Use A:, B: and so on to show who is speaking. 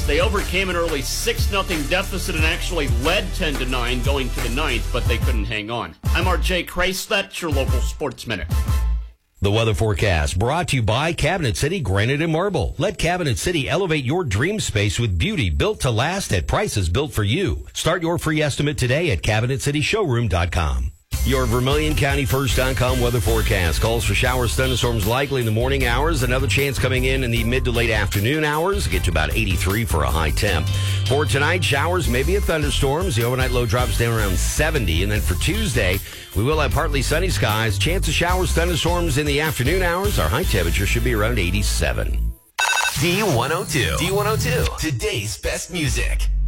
A: Kings. They overcame an early 6-0 deficit and actually led 10-9 going to the ninth, but they couldn't hang on. I'm RJ Crace. That's your local Sports Minute.
B: The weather forecast brought to you by Cabinet City Granite and Marble. Let Cabinet City elevate your dream space with beauty built to last at prices built for you. Start your free estimate today at CabinetCityShowroom.com. Your Vermilion County First.com weather forecast calls for showers, thunderstorms likely in the morning hours. Another chance coming in the mid to late afternoon hours. Get to about 83 for a high temp. For tonight, showers, maybe a thunderstorms. The overnight low drops down around 70. And then for Tuesday, we will have partly sunny skies. Chance of showers, thunderstorms in the afternoon hours. Our high temperature should be around 87.
C: D102. D102. Today's best music.